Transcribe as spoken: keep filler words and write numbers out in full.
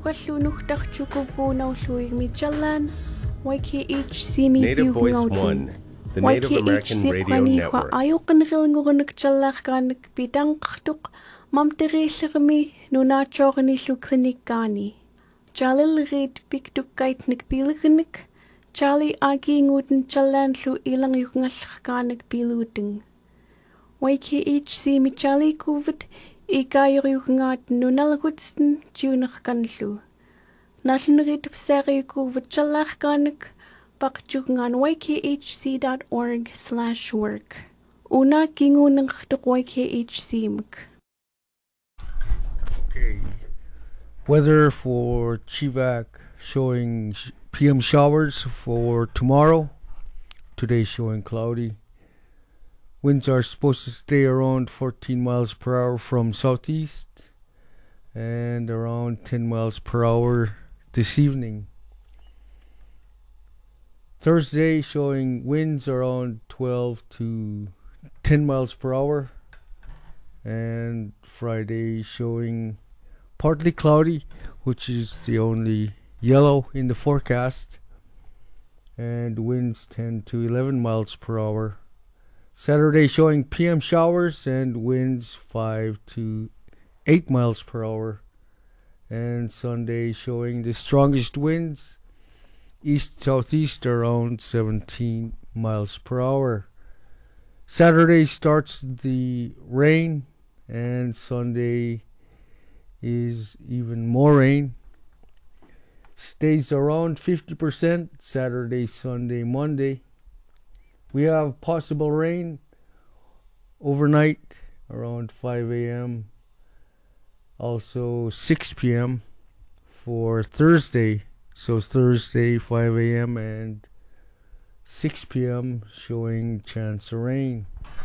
Native Voice One, the Native American Radio Network. Mamterillерми нунаачоорниллу клиниккаани Jalil piktukkait pilgnik Charlie aginguten chalanlu ilangyungallerkaanik piluting Waiki each see mi Charlie kuvet igayryugngat nunalgutsten tunerkanlu Nationrit seri kuvet chalarkanik bakjugngan ykehc.org slash work Una gingunang ykehcmk. Okay. Weather for Chivac showing sh- P M showers for tomorrow. Today showing cloudy. Winds are supposed to stay around fourteen miles per hour from southeast and around ten miles per hour this evening. Thursday showing winds around twelve to ten miles per hour, and Friday showing partly cloudy, which is the only yellow in the forecast, and winds ten to eleven miles per hour. Saturday showing P M showers and winds five to eight miles per hour, and Sunday showing the strongest winds east southeast around seventeen miles per hour. Saturday starts the rain, and Sunday is even more rain. Stays around fifty percent Saturday, Sunday, Monday. We have possible rain overnight around five a.m. Also six p.m. for Thursday. So Thursday five a.m. and six p.m. showing chance of rain.